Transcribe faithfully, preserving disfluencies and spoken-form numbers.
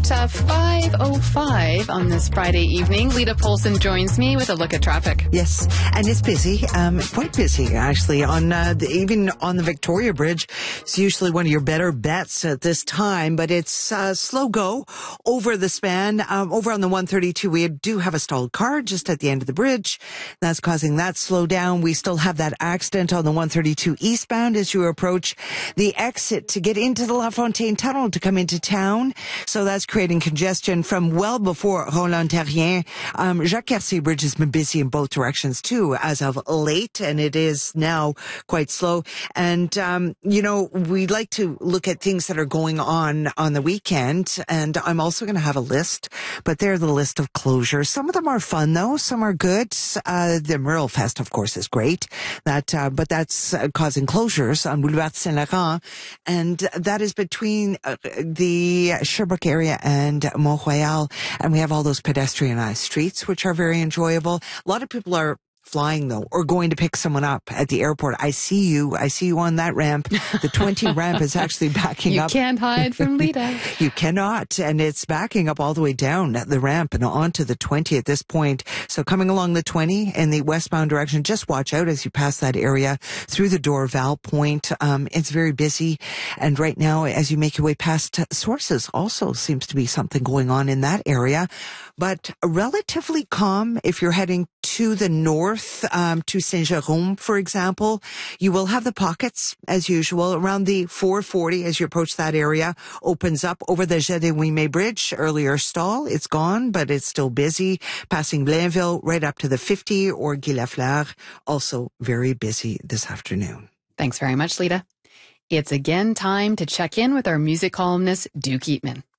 about uh, five oh five on this Friday evening. Lita Polson joins me with a look at traffic. Yes, and it's busy, um, quite busy actually. On uh, the, even on the Victoria Bridge, it's usually one of your better bets at this time, but it's uh, slow go over the span. Um, over on the one thirty-two, we do have a stalled car just at the end of the bridge. That's causing that slow down. We still have that accident on the one thirty-two eastbound as you approach the exit to get into the La Fontaine Tunnel to come into town. So that's creating congestion from well before Roland-Terrien. Um, Jacques-Cartier Bridge has been busy in both directions too as of late, and it is now quite slow. And, um, you know, we like to look at things that are going on on the weekend, and I'm also going to have a list, but they're the list of closures. Some of them are fun though. Some are good. Uh, the Merle Fest, of course, is great. That, uh, but that's uh, causing closures on Boulevard Saint-Laurent, and that is between uh, the Sherbrooke area and Mont-Royal, and we have all those pedestrianized streets, which are very enjoyable. A lot of people are flying though, or going to pick someone up at the airport. I see you. I see you on that ramp. The twenty ramp is actually backing you up. You can't hide from Lita. You cannot. And it's backing up all the way down the ramp and onto the twenty at this point. So coming along the twenty in the westbound direction, just watch out as you pass that area through the Dorval Point. Um, it's very busy. And right now, as you make your way past Sources, also seems to be something going on in that area. But relatively calm if you're heading to the north, um, to Saint-Jérôme, for example. You will have the pockets, as usual, around the four forty as you approach that area. Opens up over the Jeux des Ouimet Bridge. Earlier stall, it's gone, but it's still busy. Passing Blainville, right up to the fifty, or Guy Lafleur, also very busy this afternoon. Thanks very much, Lita. It's again time to check in with our music columnist, Duke Eatman.